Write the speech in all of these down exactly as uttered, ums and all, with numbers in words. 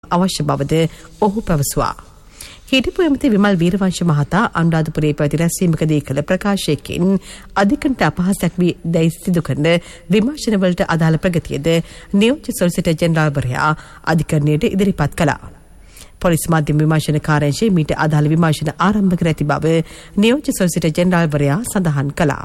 අවශ්‍ය බවද ඔහු පැවසුවා. හිටපු එමෙති විමල් වීරවංශ මහතා අනුරාධපුරයේ පැවති රැස්වීමකදී කළ ප්‍රකාශයකින් අධිකරණයට අපහාසයක් වී දැයි සිදු කරන විමර්ශනවලට අදාළ ප්‍රගතියද නියෝජ්‍ය සොලිසිටර් ජෙනරාල්වරයා අධිකරණයට ඉදිරිපත් කළා. පොලිස් මාධ්‍යම විමර්ශන කාර්යාංශයේ මීට අදාළ විමර්ශන ආරම්භ කර ඇති බව නියෝජ්‍ය සොලිසිටර් ජෙනරාල්වරයා සඳහන් කළා.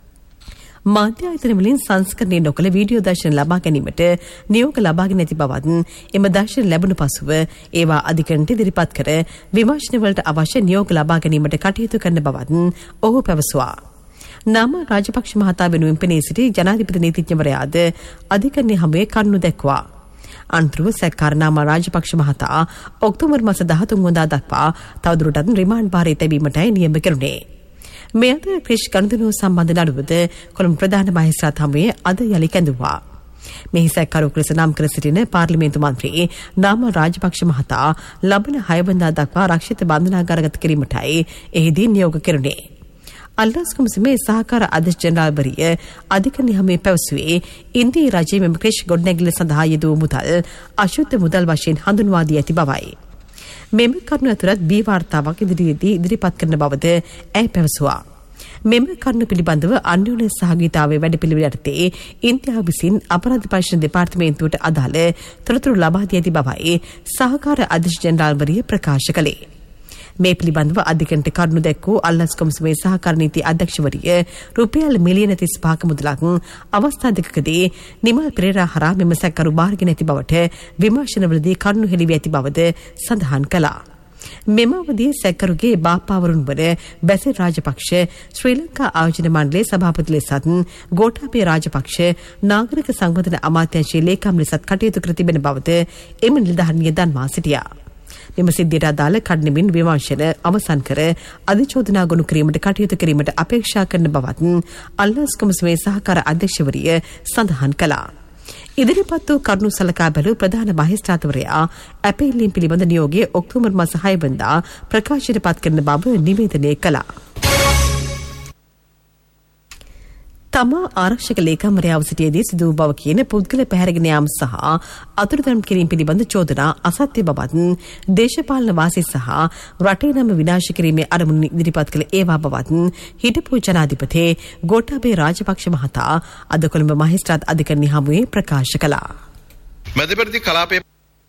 මාධ්‍ය ආයතන වලින් සංස්කරණය නොකළ වීඩියෝ දර්ශන ලබා ගැනීමට නියෝග ලබාගෙන ඇති බවත් එම දර්ශන ලැබුණු පසුව ඒවා අධිකරණයට ඉදිරිපත් කර විමර්ශන වලට අවශ්‍ය නියෝග ලබා ගැනීමට කටයුතු කරන බවත් ඔහු පැවසුවා. නාම රාජපක්ෂ මහතා වෙනුවෙන් පෙනී සිටි ජනාධිපති නීතිඥවරයාද අධිකරණය හමුවේ කරුණු දැක්වා. අන්තරුව සැකකාර නාම රාජපක්ෂ මහතා ඔක්තෝබර් මාස දහතුන් වනදා දක්වා තවදුරටත් රිමාන්ඩ් භාරයේ තැබීමටයි නියම කෙරුණේ. මේ අතර ක්‍රිෂ් ගනුදෙනුව සම්බන්ධ නඩුවද කොළඹ ප්‍රධාන මහේස්ත්‍රාත් හමුවේ අද යලි කැඳවුවා. මෙහි සැකකරුවෙකු ලෙස නම් කර සිටින පාර්ලිමේන්තු මන්ත්‍රී නාම රාජපක්ෂ මහතා ලබන හය වෙනිදා දක්වා රක්ෂිත බන්ධනාගාරගත කිරීමටයි එහිදී නියෝග කෙරුණේ. අල්ලාස් කොමිසමේ සහකාර අධ්‍යක්ෂ ජෙනරාල්වරිය අධිකරණ හමුවේ පැවසුවේ ඉන්දියා රජයේ මෙම ක්‍රිෂ් ගොඩනැගිල්ල සඳහා යෙදූ මුදල් අශුද්ධ මුදල් වශයෙන් හඳුන්වා දී ඇති බවයි. මෙම කරුණු අතරත් බී වාර්තාවක් ඉදිරියේදී ඉදිරිපත් කරන බවද ඇය පැවසුවා. මෙම කරුණු පිළිබඳව අන්‍යෝන්‍ය සහභාගීතාවයේ වැඩපිළිවෙල යටතේ ඉන්දියාව විසින් අපරාධ පරීක්ෂණ දෙපාර්තමේන්තුවට අදාළ තොරතුරු ලබා දී ඇති බවයි සහකාර අධ්‍යක්ෂ ජෙනරාල්වරිය ප්‍රකාශ කළේ. මේ පිළිබඳව අධිකරණයට කරුණු දැක්වූ අල්ලාස් කොමිසමේ සහකාර නීති අධ්‍යක්ෂවරිය රුපියල් මිලියන තිස් පහක මුදලක් අවස්ථා දෙකකදී නිමල් පෙරේරා හරහා මෙම සැකකරු බාරගෙන ඇති බවට විමර්ශනවලදී කරුණු හෙළිවී ඇති බවද සඳහන් කළා. මෙම අවධියේ සැකකරුගේ බාප්පාවරුන් වන බැසිල් රාජපක්ෂ ශ්‍රී ලංකා ආයෝජන මණ්ඩලයේ සභාපති ලෙසත් ගෝඨාභය රාජපක්ෂ නාගරික සංවර්ධන අමාත්‍යාංශයේ ලේකම් ලෙසත් කටයුතු කර තිබෙන බවද එම නිලධාරිනිය දන්වා සිටියා. මෙම සිද්ධියට අදාළ කඩිනමින් විමර්ශන අවසන් කර අධිචෝදනා ගොනු කිරීමට කටයුතු කිරීමට අපේක්ෂා කරන බවත් අල්ලාස් කොමිසමේ සහකාර අධ්‍යක්ෂවරිය සඳහන් කළා. ඉදිරිපත් වූ කරුණු සලකා බැලූ ප්‍රධාන මහේස්ත්‍රාත්වරයා අපේල්ලීම් පිළිබඳ නියෝගයේ ඔක්තෝබර් මාස හය වෙනිදා ප්‍රකාශයට පත් කරන බව නිවේදනය කළා. තමා ආරක්ෂක ලේකම්වරයාව සිටියේදී සිදු වූ බව කියන පුද්ගල පැහැරගෙන යාම සහ අතුරුදන් කිරීම පිළිබඳ චෝදනා අසත්‍ය බවත් දේශපාලන වාසී සහ රටේ නම විනාශ කිරීමේ අරමුණු ඉදිරිපත් කළ ඒවා බවත් හිටපු ජනාධිපති ගෝඨාභය රාජපක්ෂ මහතා අද කොළඹ මහේස්ත්‍රාත් අධිකරණ හමුවේ ප්‍රකාශ කළා. මැදපෙරදි කලාපයේ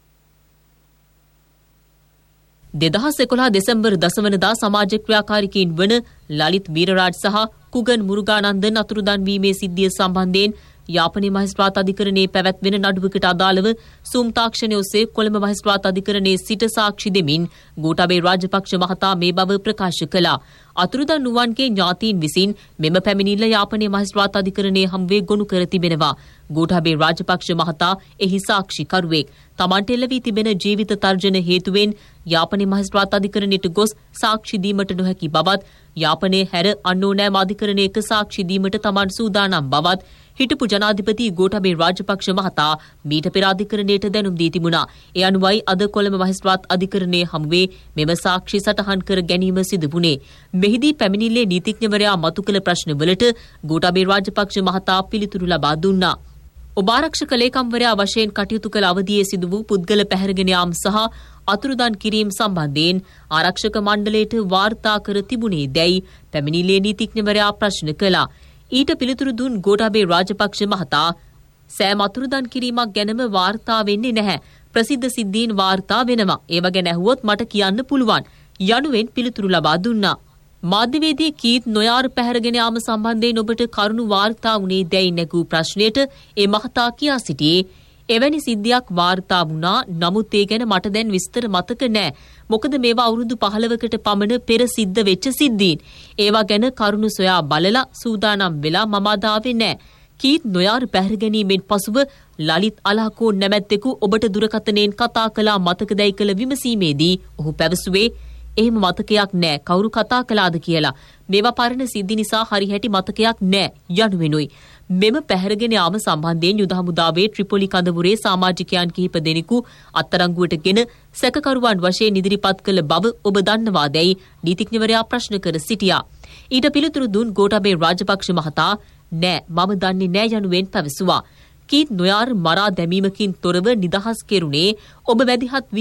දෙදහස් එකොළහ දෙසැම්බර් දස වනදා සමාජ ක්‍රියාකාරිකයින් වන ලලිත් වීරරාජ් සහ කුගන් මුරුගානන්දන් අතුරුදන් වීමේ සිද්ධිය සම්බන්ධයෙන් යාපනයේ මහේස්ත්‍රාත් අධිකරණයේ පැවැත්වෙන නඩුවකට අදාළව සූම් තාක්ෂණය ඔස්සේ කොළඹ මහේස්ත්‍රාත් අධිකරණයේ සිට සාක්ෂි දෙමින් ගෝඨාභය රාජපක්ෂ මහතා මේ බව ප්‍රකාශ කළා. අතුරුදන් වූවන්ගේ ඥාතීන් විසින් මෙම පැමිණිල්ල යාපනයේ මහේස්ත්‍රාත් අධිකරණයේ හමුවේ ගොනු කර තිබෙනවා. ගෝඨාභය රාජපක්ෂ මහතා එහි සාක්ෂිකරුවෙක්. තමන්ට එල්ල වී තිබෙන ජීවිත තර්ජන හේතුවෙන් යාපනයේ මහේස්ත්‍රාත් අධිකරණයට ගොස් සාක්ෂි දීමට නොහැකි බවත් යාපනයේ හැර අන් ඕනෑම අධිකරණයක සාක්ෂි දීමට තමන් සූදානම් බවත් හිටපු ජනාධිපති ගෝඨාභය රාජපක්ෂ මහතා මීට පෙර අධිකරණයට දැනුම් දී තිබුණා. ඒ අනුවයි අද කොළඹ මහේස්ත්‍රාත් අධිකරණයේ හමුවේ මෙම සාක්ෂි සටහන් කර ගැනීම සිදු වුණේ. මෙහිදී පැමිණිල්ලේ නීතිඥවරයා මතු කළ ප්‍රශ්නවලට ගෝඨාභය රාජපක්ෂ මහතා පිළිතුරු ලබා දුන්නා. ඔබ ආරක්ෂක ලේකම්වරයා වශයෙන් කටයුතු කළ අවධියේ සිදු වූ පුද්ගල පැහැරගෙන යාම සහ අතුරුදන් කිරීම සම්බන්ධයෙන් ආරක්ෂක මණ්ඩලයට වාර්තා කර තිබුණේ දැයි පැමිණිල්ලේ නීතිඥවරයා ප්‍රශ්න කළා. ඊට පිළිතුරු දුන් ගෝඨාභය රාජපක්ෂ මහතා සෑම අතුරුදන් කිරීමක් ගැනම වාර්තා වෙන්නේ නැහැ. ප්‍රසිද්ධ සිද්ධීන් වාර්තා වෙනවා. ඒව ගැන ඇහුවොත් මට කියන්න පුළුවන්. යනුවෙන් පිළිතුරු ලබා දුන්නා. මාධ්‍යවේදී කීත් නොයාර පැහැරගෙන යාම සම්බන්ධයෙන් ඔබට කරුණු වාර්තා වුණේ දැයි නැගූ ප්‍රශ්නයට ඒ මහතා කියා සිටියේ එවැනි සිද්ධියක් වාර්තා වුණා. නමුත් ඒ ගැන මට දැන් විස්තර මතක නැහැ. මොකද මේවා අවුරුදු පහළවකට පමණ පෙර සිද්ධ වෙච්ච සිද්ධීන්. ඒවා ගැන කරුණු සොයා බලලා සූදානම් වෙලා මම අදාවේ නැහැ. කීත් නොයාර පැහැර ගැනීමෙන් පසුව ලලිත් අලහකෝ නැමැත්තෙකු ඔබට දුරකථනයෙන් කතා කළා මතකදැයි කළ විමසීමේදී ඔහු පැවසුවේ එහෙම මතකයක් නැහැ කවුරු කතා කළාද කියලා. මේවා පරණ සිද්ධි නිසා හරි හැටි මතකයක් නැහැ යනුවෙනුයි. මෙම පැහැරගෙන යාම සම්බන්ධයෙන් යුද හමුදාවේ ත්‍රිපොලි කඳවුරේ සමාජිකයන් කිහිප දෙනෙකු අත්අඩංගුවටගෙන සැකකරුවන් වශයෙන් ඉදිරිපත් කළ බව ඔබ දන්නවාදැයි නීතිඥවරයා ප්‍රශ්න කර සිටියා. ඊට පිළිතුරු දුන් ගෝඨාභය රාජපක්ෂ මහතා නෑ මම දන්නේ නෑ යනුවෙන් පැවසුවා. කීත් නොයාර මරා දැමීමකින් තොරව නිදහස් කෙරුණේ ඔබ වැදිහත්